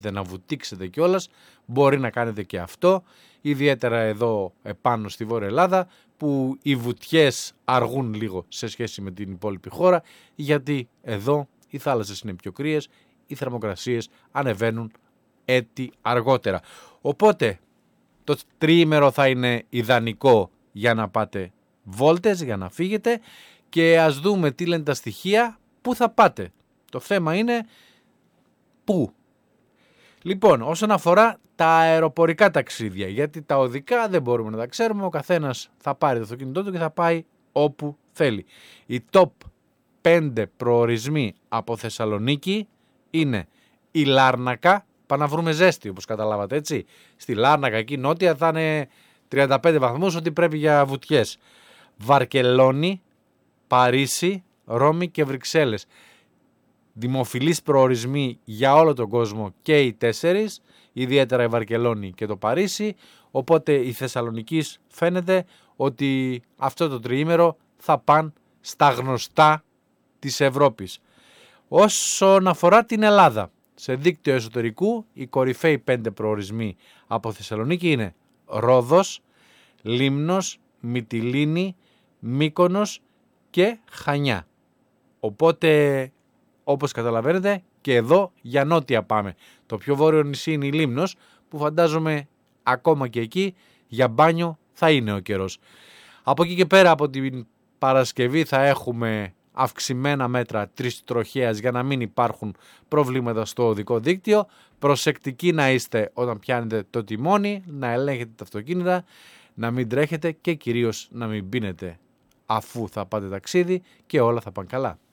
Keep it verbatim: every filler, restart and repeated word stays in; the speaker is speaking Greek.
να βουτήξετε κιόλας, μπορεί να κάνετε και αυτό, ιδιαίτερα εδώ επάνω στη Βόρεια Ελλάδα, που οι βουτιές αργούν λίγο σε σχέση με την υπόλοιπη χώρα, γιατί εδώ οι θάλασσες είναι πιο κρύες, οι θερμοκρασίες ανεβαίνουν έτη αργότερα. Οπότε το τριήμερο θα είναι ιδανικό για να πάτε βόλτες, για να φύγετε, και ας δούμε τι λένε τα στοιχεία, πού θα πάτε. Το θέμα είναι πού. Λοιπόν, όσον αφορά τα αεροπορικά ταξίδια, γιατί τα οδικά δεν μπορούμε να τα ξέρουμε, ο καθένας θα πάρει το αυτοκίνητό του και θα πάει όπου θέλει. Οι top πέντε προορισμοί από Θεσσαλονίκη είναι η Λάρνακα, πάμε να βρούμε ζέστη όπως καταλάβατε, έτσι. Στη Λάρνακα εκεί νότια θα είναι τριάντα πέντε βαθμούς, ότι πρέπει για βουτιές. Βαρκελόνη, Παρίσι, Ρώμη και Βρυξέλλες. Δημοφιλείς προορισμοί για όλο τον κόσμο και οι τέσσερις, ιδιαίτερα η Βαρκελόνη και το Παρίσι, οπότε η Θεσσαλονικής φαίνεται ότι αυτό το τριήμερο θα πάνε στα γνωστά της Ευρώπης. Όσον αφορά την Ελλάδα, σε δίκτυο εσωτερικού, οι κορυφαίοι πέντε προορισμοί από Θεσσαλονίκη είναι Ρόδος, Λίμνος, Μυτιλήνη, Μύκονος και Χανιά. Οπότε, όπως καταλαβαίνετε, και εδώ για νότια πάμε. Το πιο βόρειο νησί είναι η Λίμνος, που φαντάζομαι ακόμα και εκεί για μπάνιο θα είναι ο καιρός. Από εκεί και πέρα, από την Παρασκευή, θα έχουμε αυξημένα μέτρα τριστροχέας για να μην υπάρχουν προβλήματα στο οδικό δίκτυο. Προσεκτικοί να είστε όταν πιάνετε το τιμόνι, να ελέγχετε τα αυτοκίνητα, να μην τρέχετε και κυρίως να μην πίνετε αφού θα πάτε ταξίδι, και όλα θα πάνε καλά.